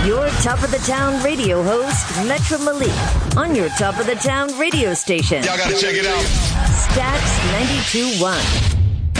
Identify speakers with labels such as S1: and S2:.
S1: Your top of the town radio host, Metro Malik, on your top of the town radio station.
S2: Y'all gotta check it out.
S1: Stax 92.1.